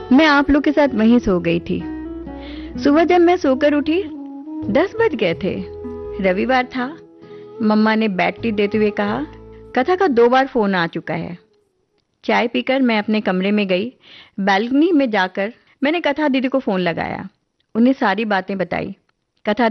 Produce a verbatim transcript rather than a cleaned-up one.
मैं आप लोग के साथ वहीं सो गई थी। सुबह जब मैं सोकर उठी दस बज गए थे। रविवार था। मम्मा ने बैटरी देते हुए कहा, कथा का दो बार फोन आ चुका है। चाय पीकर मैं अपने कमरे में गई। बालकनी में जाकर मैंने कथा दीदी को फोन लगाया। उन्हें सारी बातें बताई। कथा